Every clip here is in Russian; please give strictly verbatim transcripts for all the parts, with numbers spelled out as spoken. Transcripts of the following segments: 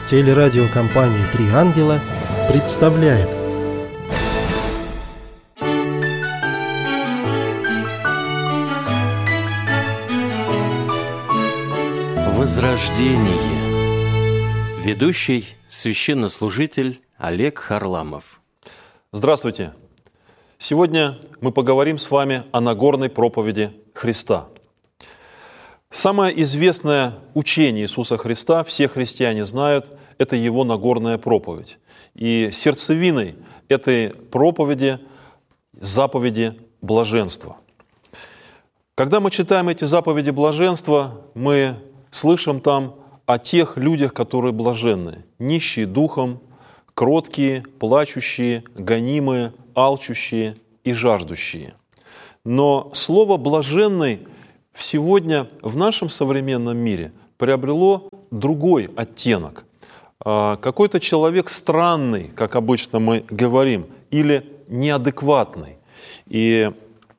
Телерадиокомпания «Три ангела» представляет. Возрождение. Ведущий священнослужитель Олег Харламов. Здравствуйте! Сегодня мы поговорим с вами о Нагорной проповеди Христа. Самое известное учение Иисуса Христа, все христиане знают, это Его Нагорная проповедь. И сердцевиной этой проповеди заповеди блаженства. Когда мы читаем эти заповеди блаженства, мы слышим там о тех людях, которые блаженны, нищие духом, кроткие, плачущие, гонимые, алчущие и жаждущие. Но слово «блаженный» сегодня в нашем современном мире приобрело другой оттенок. Какой-то человек странный, как обычно мы говорим, или неадекватный. И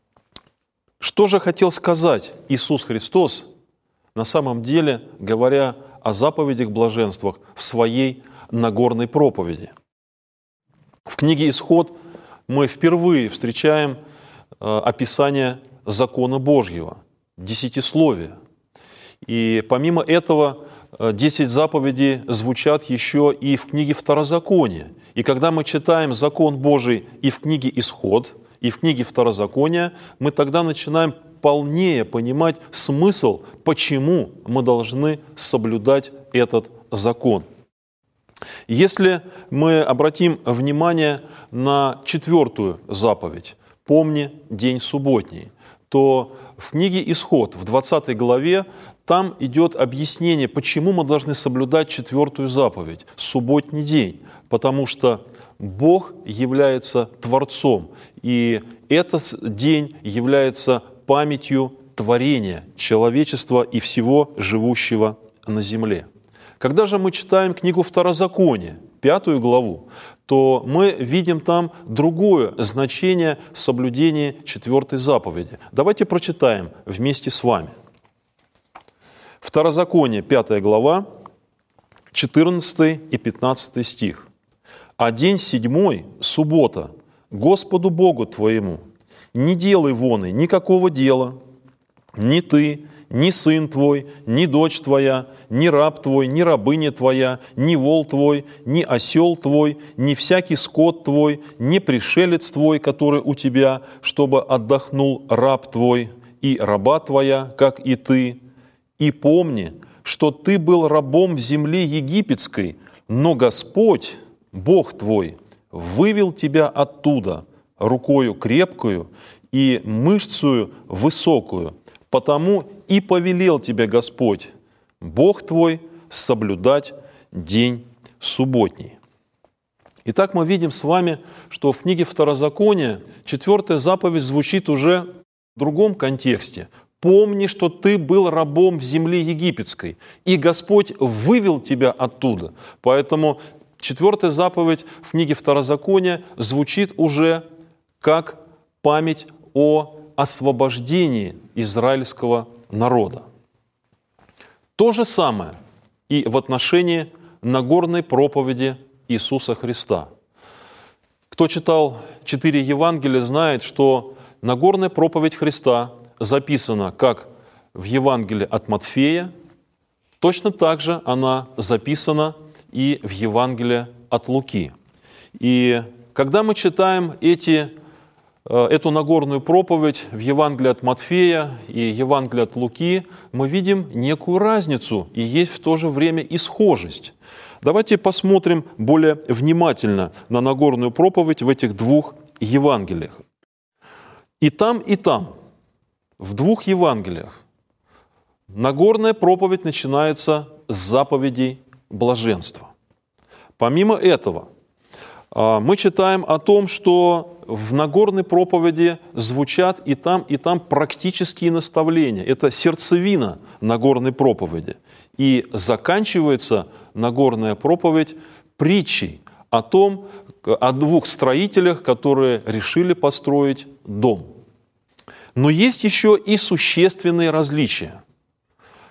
что же хотел сказать Иисус Христос, на самом деле, говоря о заповедях блаженствах в своей Нагорной проповеди? В книге «Исход» мы впервые встречаем описание закона Божьего, десятисловия. И помимо этого, десять заповедей звучат еще и в книге Второзакония. И когда мы читаем закон Божий и в книге «Исход», и в книге Второзакония, мы тогда начинаем полнее понимать смысл, почему мы должны соблюдать этот закон. Если мы обратим внимание на четвертую заповедь «Помни день субботний», то в книге «Исход» в двадцатой главе там идет объяснение, почему мы должны соблюдать четвертую заповедь – субботний день. Потому что Бог является Творцом, и этот день является памятью творения человечества и всего живущего на земле. Когда же мы читаем книгу Второзакония, пятую главу, то мы видим там другое значение соблюдения четвертой заповеди. Давайте прочитаем вместе с вами. Второзаконие, пятая глава, четырнадцатый и пятнадцатый стих. «А день седьмой, суббота, Господу Богу твоему, не делай воны никакого дела, ни ты, ни сын твой, ни дочь твоя, ни раб твой, ни рабыня твоя, ни вол твой, ни осел твой, ни всякий скот твой, ни пришелец твой, который у тебя, чтобы отдохнул раб твой и раба твоя, как и ты. И помни, что ты был рабом в земле египетской, но Господь, Бог твой, вывел тебя оттуда рукою крепкую и мышцею высокую, потому и повелел тебе Господь, Бог твой, соблюдать день субботний». Итак, мы видим с вами, что в книге Второзакония четвертая заповедь звучит уже в другом контексте. «Помни, что ты был рабом в земле египетской, и Господь вывел тебя оттуда». Поэтому четвертая заповедь в книге Второзакония звучит уже как память о освобождении израильского народа. То же самое и в отношении Нагорной проповеди Иисуса Христа. Кто читал четыре Евангелия, знает, что Нагорная проповедь Христа записана как в Евангелии от Матфея, точно так же она записана и в Евангелии от Луки. И когда мы читаем эти эту Нагорную проповедь в Евангелии от Матфея и Евангелии от Луки, мы видим некую разницу и есть в то же время и схожесть. Давайте посмотрим более внимательно на Нагорную проповедь в этих двух Евангелиях. И там, и там, в двух Евангелиях, Нагорная проповедь начинается с заповедей блаженства. Помимо этого, мы читаем о том, что в Нагорной проповеди звучат и там, и там практические наставления. Это сердцевина Нагорной проповеди. И заканчивается Нагорная проповедь притчей о том, о двух строителях, которые решили построить дом. Но есть еще и существенные различия.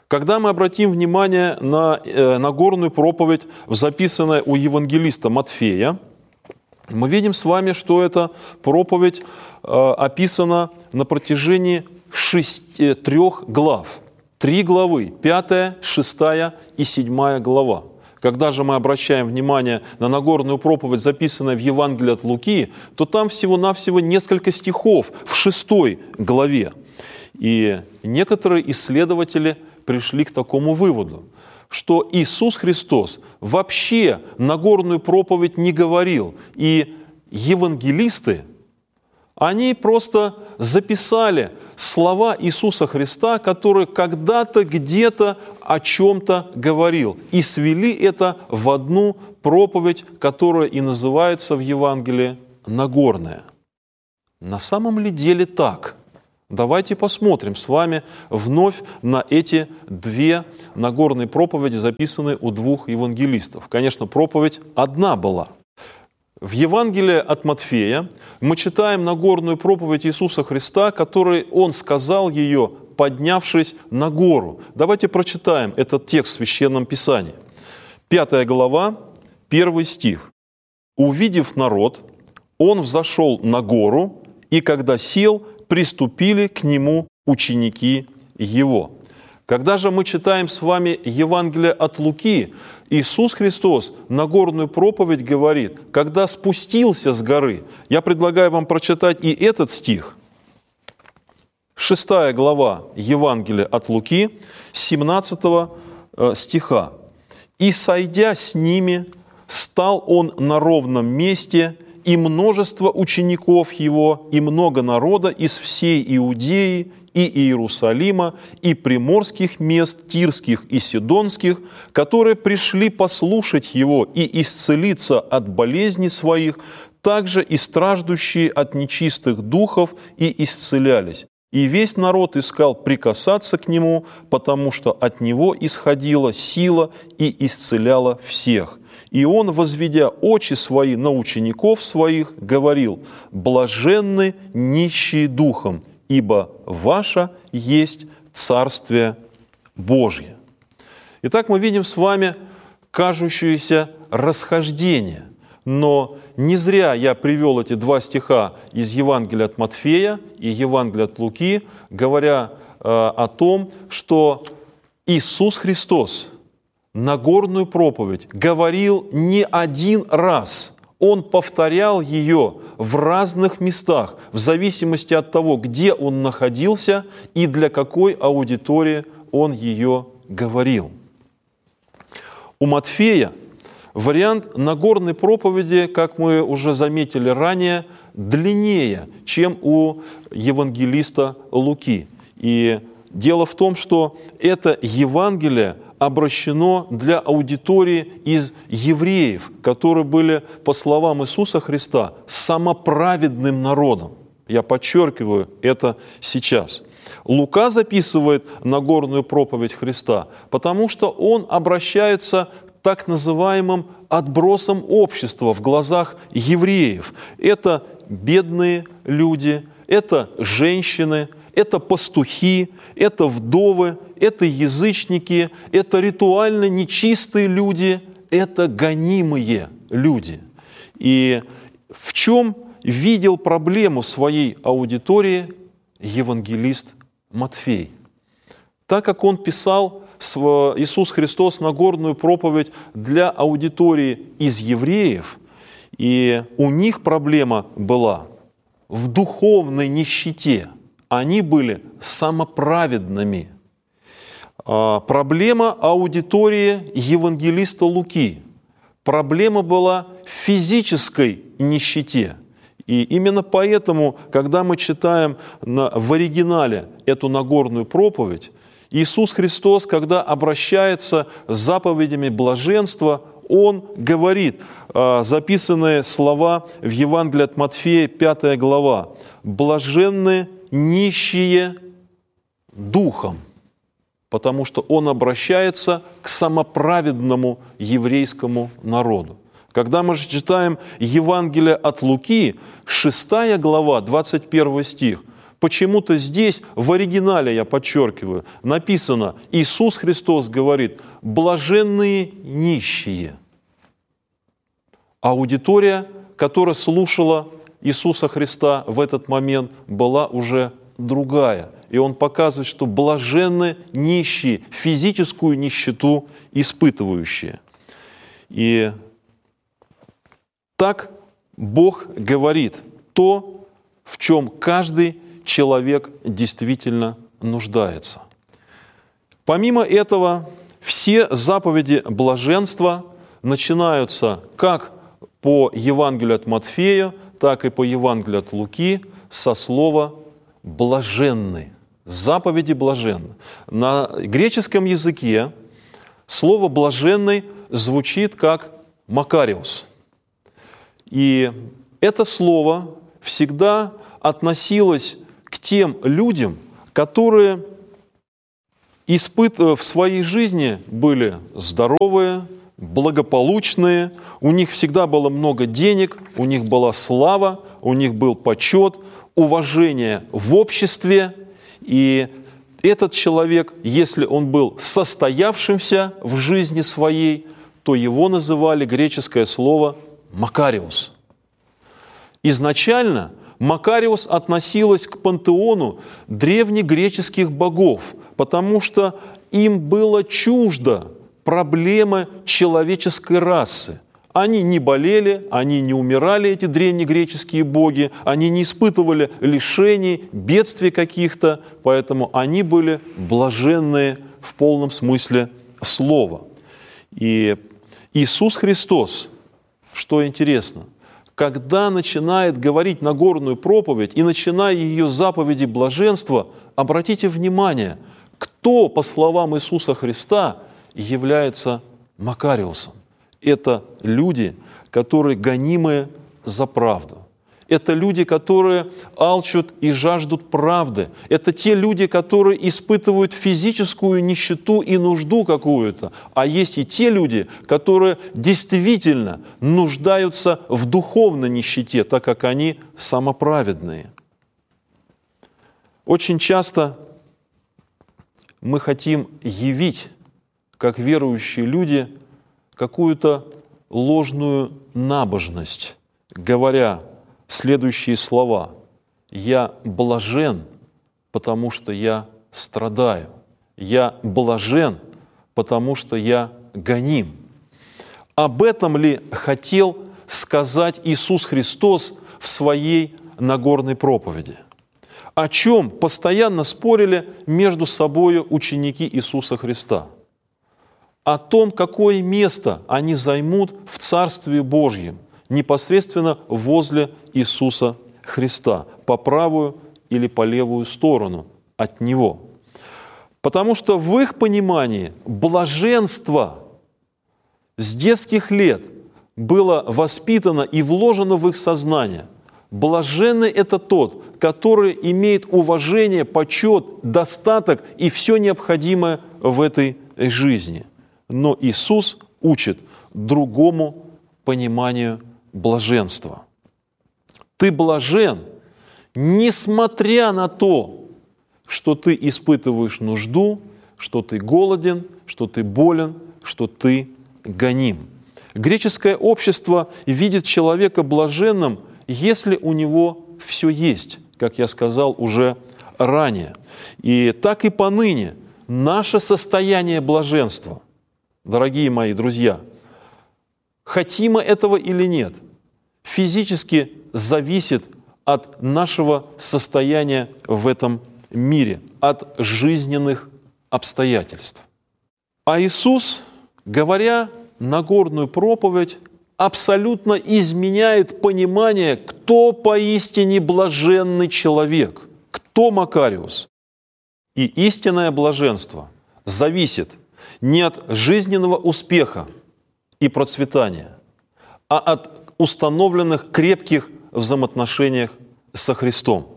Когда мы обратим внимание на э, Нагорную проповедь, записанную у евангелиста Матфея, мы видим с вами, что эта проповедь э, описана на протяжении шести, трех глав. Три главы, пятая, шестая и седьмая глава. Когда же мы обращаем внимание на Нагорную проповедь, записанную в Евангелии от Луки, то там всего-навсего несколько стихов в шестой главе. И некоторые исследователи пришли к такому выводу, что Иисус Христос вообще Нагорную проповедь не говорил, и евангелисты, они просто записали слова Иисуса Христа, который когда-то где-то о чем-то говорил, и свели это в одну проповедь, которая и называется в Евангелии Нагорная. На самом ли деле так? Давайте посмотрим с вами вновь на эти две Нагорные проповеди, записанные у двух евангелистов. Конечно, проповедь одна была. В Евангелии от Матфея мы читаем Нагорную проповедь Иисуса Христа, которой Он сказал ее, поднявшись на гору. Давайте прочитаем этот текст в Священном Писании. Пятая глава, первый стих. «Увидев народ, Он взошел на гору, и когда сел, приступили к Нему ученики Его». Когда же мы читаем с вами Евангелие от Луки, Иисус Христос Нагорную проповедь говорит, когда спустился с горы. Я предлагаю вам прочитать и этот стих. Шестая глава Евангелия от Луки, семнадцатого стиха. «И, сойдя с ними, стал Он на ровном месте, и множество учеников Его, и много народа из всей Иудеи, и Иерусалима, и приморских мест, тирских и сидонских, которые пришли послушать Его и исцелиться от болезней своих, также и страждущие от нечистых духов и исцелялись. И весь народ искал прикасаться к Нему, потому что от Него исходила сила и исцеляла всех. И Он, возведя очи Свои на учеников Своих, говорил: «Блаженны нищие духом, ибо ваше есть Царствие Божье». Итак, мы видим с вами кажущееся расхождение. Но не зря я привел эти два стиха из Евангелия от Матфея и Евангелия от Луки, говоря э, о том, что Иисус Христос Нагорную проповедь говорил не один раз. Он повторял ее в разных местах, в зависимости от того, где он находился и для какой аудитории он ее говорил. У Матфея вариант Нагорной проповеди, как мы уже заметили ранее, длиннее, чем у евангелиста Луки. И дело в том, что это Евангелие обращено для аудитории из евреев, которые были, по словам Иисуса Христа, самоправедным народом. Я подчеркиваю это сейчас. Лука записывает Нагорную проповедь Христа, потому что он обращается к так называемым отбросам общества в глазах евреев. Это бедные люди, это женщины, это пастухи, это вдовы, это язычники, это ритуально нечистые люди, это гонимые люди. И в чем видел проблему своей аудитории евангелист Матфей? Так как он писал Иисус Христос Нагорную проповедь для аудитории из евреев, и у них проблема была в духовной нищете. Они были самоправедными. А проблема аудитории евангелиста Луки. Проблема была в физической нищете. И именно поэтому, когда мы читаем на, в оригинале эту Нагорную проповедь, Иисус Христос, когда обращается с заповедями блаженства, Он говорит, записанные слова в Евангелии от Матфея, пятая глава, «Блаженны нищие духом», потому что Он обращается к самоправедному еврейскому народу. Когда мы же читаем Евангелие от Луки, шестая глава, двадцать первый стих, Почему-то здесь, в оригинале, я подчеркиваю, написано, Иисус Христос говорит, блаженные нищие. Аудитория, которая слушала Иисуса Христа в этот момент, была уже другая. И Он показывает, что блаженны нищие, физическую нищету испытывающие. И так Бог говорит то, в чем каждый человек действительно нуждается. Помимо этого, все заповеди блаженства начинаются как по Евангелию от Матфея, так и по Евангелию от Луки со слова «блаженны». Заповеди блаженны. На греческом языке слово «блаженный» звучит как «макариос». И это слово всегда относилось к тем людям, которые испытывая в своей жизни были здоровые, благополучные, у них всегда было много денег, у них была слава, у них был почет, уважение в обществе. И этот человек, если он был состоявшимся в жизни своей, то его называли греческое слово «макариос». Изначально Макариос относилась к пантеону древнегреческих богов, потому что им было чуждо проблемы человеческой расы. Они не болели, они не умирали, эти древнегреческие боги, они не испытывали лишений, бедствий каких-то, поэтому они были блаженные в полном смысле слова. И Иисус Христос, что интересно, когда начинает говорить Нагорную проповедь и начиная ее заповеди блаженства, обратите внимание, кто, по словам Иисуса Христа, является Макариосом. Это люди, которые гонимые за правду. Это люди, которые алчут и жаждут правды. Это те люди, которые испытывают физическую нищету и нужду какую-то. А есть и те люди, которые действительно нуждаются в духовной нищете, так как они самоправедные. Очень часто мы хотим явить, как верующие люди, какую-то ложную набожность, говоря следующие слова: «Я блажен, потому что я страдаю. Я блажен, потому что я гоним». Об этом ли хотел сказать Иисус Христос в своей Нагорной проповеди? О чем постоянно спорили между собой ученики Иисуса Христа? О том, какое место они займут в Царстве Божьем, непосредственно возле Иисуса Христа, по правую или по левую сторону от Него. Потому что в их понимании блаженство с детских лет было воспитано и вложено в их сознание. Блаженный – это тот, который имеет уважение, почет, достаток и все необходимое в этой жизни. Но Иисус учит другому пониманию блаженства. Ты блажен, несмотря на то, что ты испытываешь нужду, что ты голоден, что ты болен, что ты гоним. Греческое общество видит человека блаженным, если у него все есть, как я сказал уже ранее. И так и поныне наше состояние блаженства, дорогие мои друзья, хотим мы этого или нет, физически зависит от нашего состояния в этом мире, от жизненных обстоятельств. А Иисус, говоря Нагорную проповедь, абсолютно изменяет понимание, кто поистине блаженный человек, кто Макариос. И истинное блаженство зависит не от жизненного успеха и процветания, а от установленных крепких взаимоотношениях со Христом.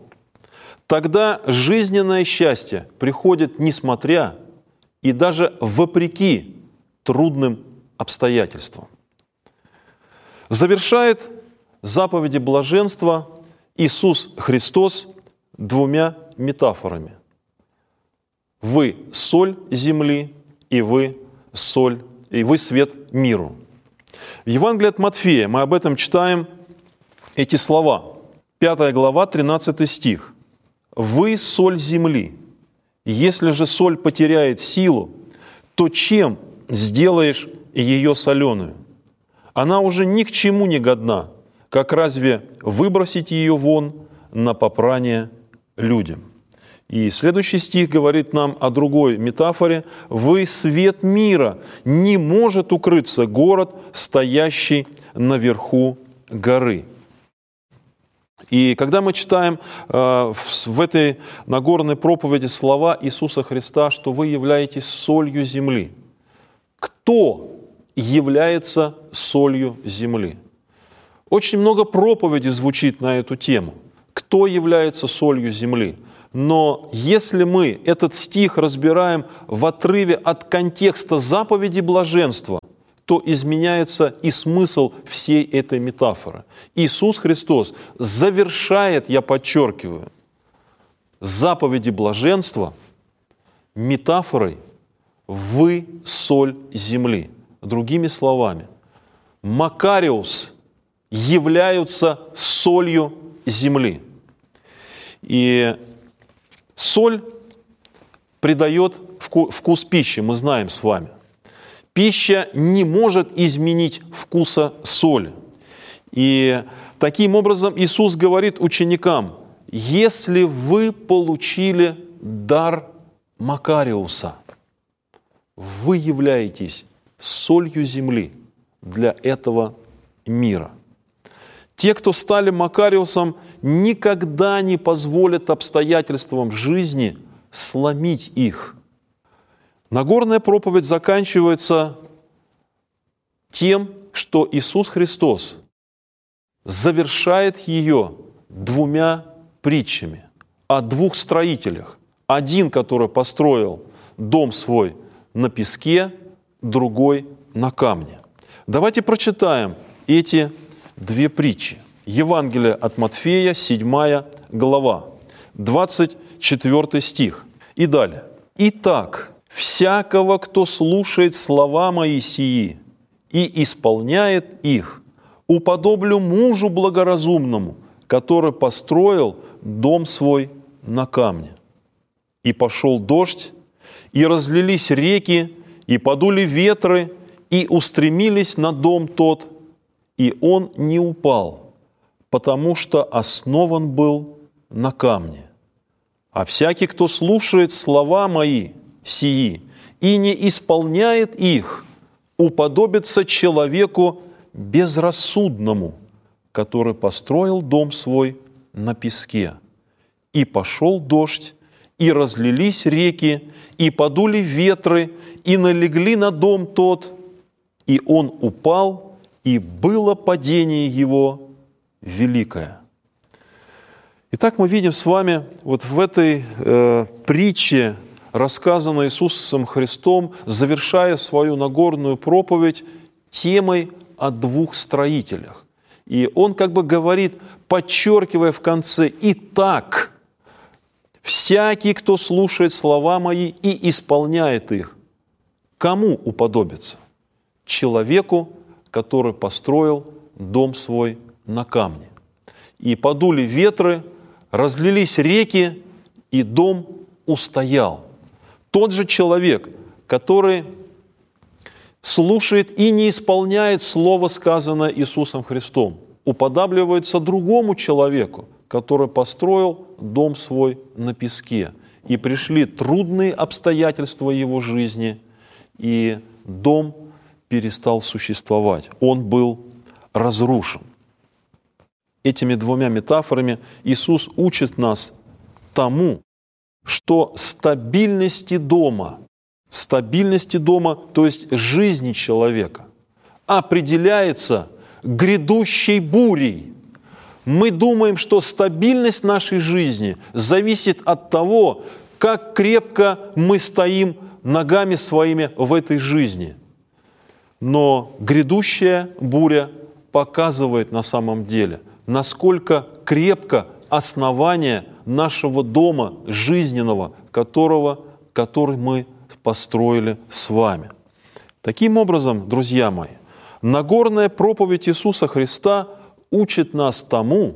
Тогда жизненное счастье приходит несмотря и даже вопреки трудным обстоятельствам. Завершает заповеди блаженства Иисус Христос двумя метафорами. Вы соль земли, и вы соль, и вы свет миру. В Евангелии от Матфея мы об этом читаем эти слова. пятая глава, тринадцатый стих. «Вы соль земли. Если же соль потеряет силу, то чем сделаешь ее соленую? Она уже ни к чему не годна, как разве выбросить ее вон на попрание людям?» И следующий стих говорит нам о другой метафоре. «Вы свет мира, не может укрыться город, стоящий наверху горы». И когда мы читаем э, в, в этой Нагорной проповеди слова Иисуса Христа, что вы являетесь солью земли, кто является солью земли? Очень много проповедей звучит на эту тему. Кто является солью земли? Но если мы этот стих разбираем в отрыве от контекста заповеди блаженства, то изменяется и смысл всей этой метафоры. Иисус Христос завершает, я подчеркиваю, заповеди блаженства метафорой «вы соль земли». Другими словами, Макариус являются солью земли. И соль придает вкус пищи, мы знаем с вами. Пища не может изменить вкуса соли. И таким образом Иисус говорит ученикам: если вы получили дар Макариуса, вы являетесь солью земли для этого мира. Те, кто стали Макариусом, никогда не позволят обстоятельствам жизни сломить их. Нагорная проповедь заканчивается тем, что Иисус Христос завершает ее двумя притчами о двух строителях. Один, который построил дом свой на песке, другой на камне. Давайте прочитаем эти две притчи. Евангелие от Матфея, седьмая глава, двадцать четвёртый стих. И далее. «Итак, всякого, кто слушает слова мои сии и исполняет их, уподоблю мужу благоразумному, который построил дом свой на камне. И пошел дождь, и разлились реки, и подули ветры, и устремились на дом тот, и он не упал, потому что основан был на камне. А всякий, кто слушает слова мои сии и не исполняет их, уподобится человеку безрассудному, который построил дом свой на песке. И пошел дождь, и разлились реки, и подули ветры, и налегли на дом тот, и он упал, и было падение его великое». Итак, мы видим с вами вот в этой э, притче, рассказанной Иисусом Христом, завершая свою Нагорную проповедь темой о двух строителях. И он как бы говорит, подчеркивая в конце: «Итак, всякий, кто слушает слова мои и исполняет их, кому уподобится? Человеку, который построил дом свой на камне. И подули ветры, разлились реки, и дом устоял». Тот же человек, который слушает и не исполняет слово, сказанное Иисусом Христом, уподабливается другому человеку, который построил дом свой на песке. И пришли трудные обстоятельства его жизни, и дом перестал существовать. Он был разрушен. Этими двумя метафорами Иисус учит нас тому, что стабильности дома, стабильности дома, то есть жизни человека, определяется грядущей бурей. Мы думаем, что стабильность нашей жизни зависит от того, как крепко мы стоим ногами своими в этой жизни. Но грядущая буря показывает на самом деле, насколько крепко основание нашего дома жизненного, которого, который мы построили с вами. Таким образом, друзья мои, Нагорная проповедь Иисуса Христа учит нас тому,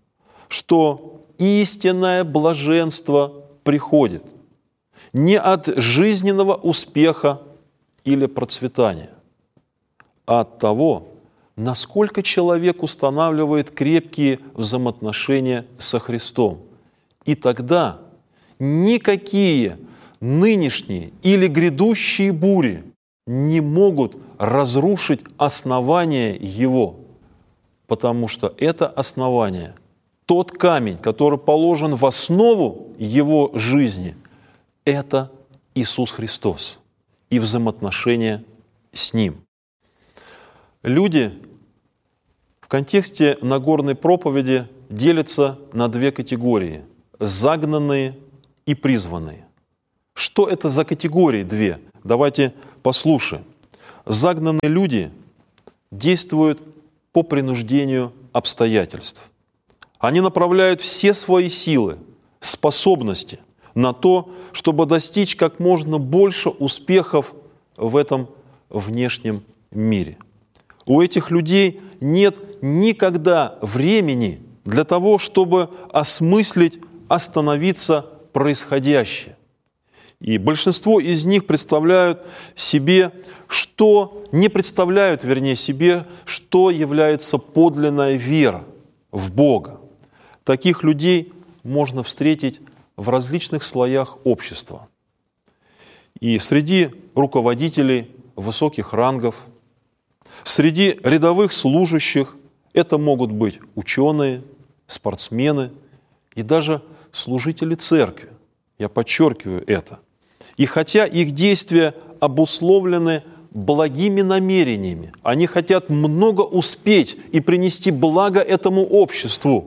что истинное блаженство приходит не от жизненного успеха или процветания, а от того, насколько человек устанавливает крепкие взаимоотношения со Христом. И тогда никакие нынешние или грядущие бури не могут разрушить основание его, потому что это основание, тот камень, который положен в основу его жизни, это Иисус Христос и взаимоотношения с Ним. Люди в контексте Нагорной проповеди делятся на две категории – загнанные и призванные. Что это за категории две? Давайте послушаем. Загнанные люди действуют по принуждению обстоятельств. Они направляют все свои силы, способности на то, чтобы достичь как можно больше успехов в этом внешнем мире. У этих людей нет никогда времени для того, чтобы осмыслить, остановиться происходящее. И большинство из них представляют себе, что не представляют, вернее, себе, что является подлинная вера в Бога. Таких людей можно встретить в различных слоях общества. И среди руководителей высоких рангов, среди рядовых служащих это могут быть ученые, спортсмены и даже служители церкви. Я подчеркиваю это. И хотя их действия обусловлены благими намерениями, они хотят много успеть и принести благо этому обществу,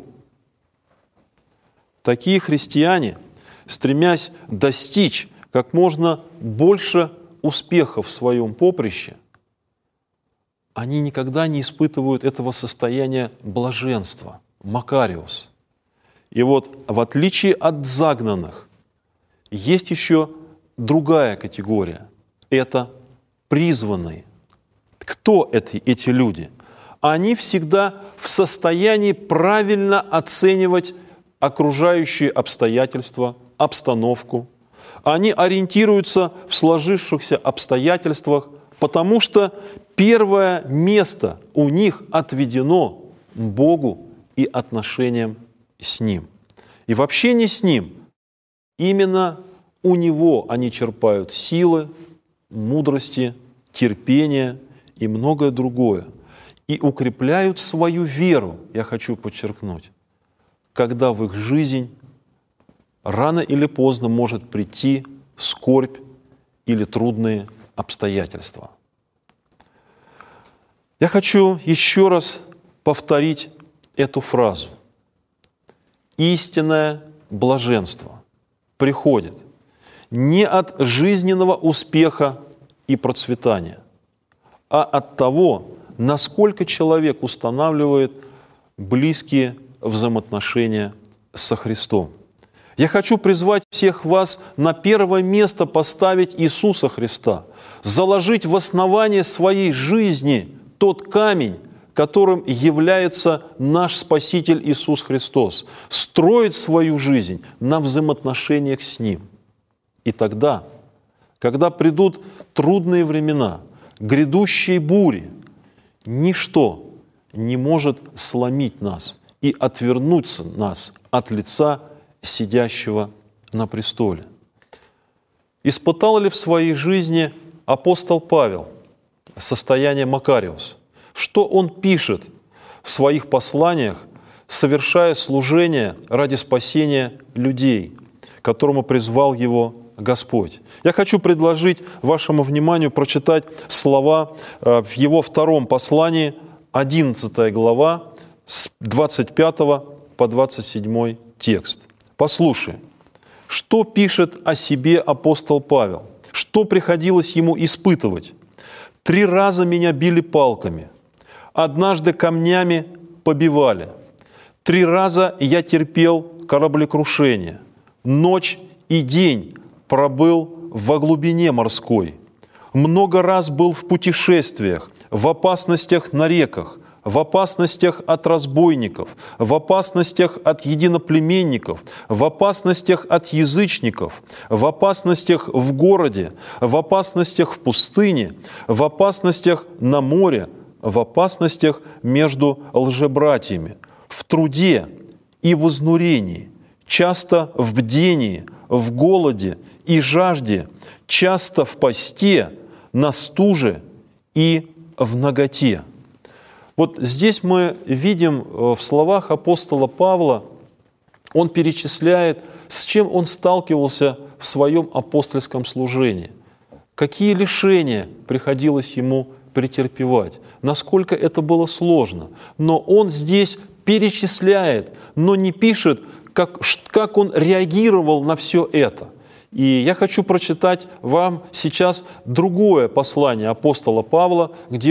такие христиане, стремясь достичь как можно больше успехов в своем поприще, они никогда не испытывают этого состояния блаженства, макариос. И вот в отличие от загнанных, есть еще другая категория. Это призванные. Кто эти, эти люди? Они всегда в состоянии правильно оценивать окружающие обстоятельства, обстановку. Они ориентируются в сложившихся обстоятельствах, потому что первое место у них отведено Богу и отношениям с Ним. И в общении с Ним именно у Него они черпают силы, мудрости, терпения и многое другое. И укрепляют свою веру, я хочу подчеркнуть, когда в их жизнь рано или поздно может прийти скорбь или трудные обстоятельства. Я хочу еще раз повторить эту фразу. Истинное блаженство приходит не от жизненного успеха и процветания, а от того, насколько человек устанавливает близкие взаимоотношения со Христом. Я хочу призвать всех вас на первое место поставить Иисуса Христа, заложить в основание своей жизни тот камень, которым является наш Спаситель Иисус Христос, строить свою жизнь на взаимоотношениях с Ним. И тогда, когда придут трудные времена, грядущие бури, ничто не может сломить нас и отвернуться нас от лица сидящего на престоле. Испытал ли в своей жизни апостол Павел состояние макариос? Что он пишет в своих посланиях, совершая служение ради спасения людей, к которому призвал его Господь? Я хочу предложить вашему вниманию прочитать слова в его втором послании, одиннадцатая глава, с двадцать пятого по двадцать седьмой текст. Послушай, что пишет о себе апостол Павел, что приходилось ему испытывать. «Три раза меня били палками, однажды камнями побивали, Три раза я терпел кораблекрушение. Ночь и день пробыл во глубине морской. Много раз был в путешествиях, в опасностях на реках, в опасностях от разбойников, в опасностях от единоплеменников, в опасностях от язычников, в опасностях в городе, в опасностях в пустыне, в опасностях на море, в опасностях между лжебратьями, в труде и в изнурении, часто в бдении, в голоде и жажде, часто в посте, на стуже и в наготе. Вот здесь мы видим в словах апостола Павла, он перечисляет, с чем он сталкивался в своем апостольском служении, какие лишения приходилось ему претерпевать, насколько это было сложно. Но он здесь перечисляет, но не пишет, как, как он реагировал на все это. И я хочу прочитать вам сейчас другое послание апостола Павла, где